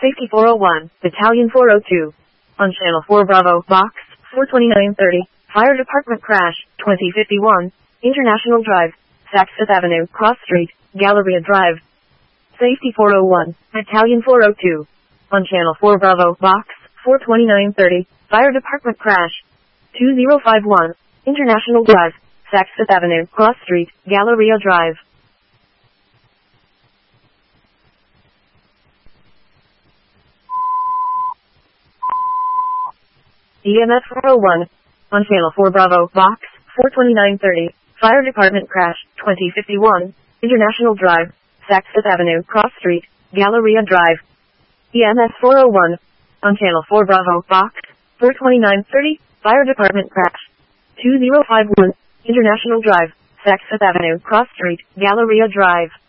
Safety 401, Battalion 402. On Channel 4 Bravo, Box 42930, Fire Department Crash, 2051, International Drive, Saks Fifth Avenue, Cross Street, Galleria Drive. Safety 401, Battalion 402. On Channel 4 Bravo, Box 42930, Fire Department Crash, 2051, International Drive, Saks Fifth Avenue, Cross Street, Galleria Drive. EMS 401. On Channel 4 Bravo, Box 42930, Fire Department Crash, 2051, International Drive, Saks Fifth Avenue, Cross Street, Galleria Drive. EMS 401. On Channel 4 Bravo, Box 42930, Fire Department Crash, 2051, International Drive, Saks Fifth Avenue, Cross Street, Galleria Drive.